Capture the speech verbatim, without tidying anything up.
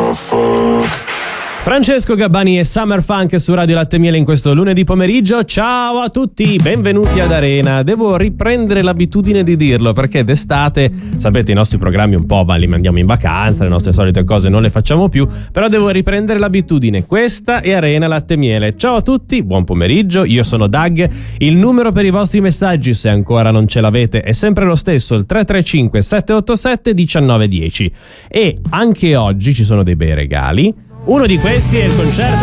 Francesco Gabbani e Summer Funk su Radio Latte Miele in questo lunedì pomeriggio. Ciao a tutti, benvenuti ad Arena. Devo riprendere l'abitudine di dirlo perché d'estate, sapete, i nostri programmi un po' ma li mandiamo in vacanza, le nostre solite cose non le facciamo più, però devo riprendere l'abitudine. Questa è Arena Latte Miele. Ciao a tutti, buon pomeriggio, io sono Doug. Il numero per i vostri messaggi, se ancora non ce l'avete, è sempre lo stesso, il tre tre cinque sette otto sette uno nove uno zero. E anche oggi ci sono dei bei regali. Uno di questi è il concerto